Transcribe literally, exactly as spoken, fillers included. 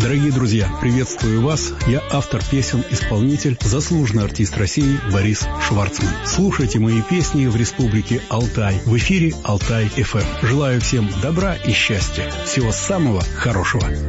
Дорогие друзья, приветствую вас. Я автор песен, исполнитель, заслуженный артист России Борис Шварцман. Слушайте мои песни в Республике Алтай. В эфире Алтай эф эм. Желаю всем добра и счастья. Всего самого хорошего.